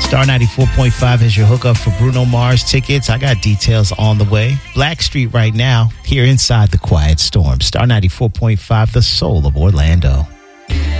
Star 94.5 has your hookup for Bruno Mars tickets. I got details on the way. Blackstreet right now, here inside the Quiet Storm. Star 94.5, the soul of Orlando.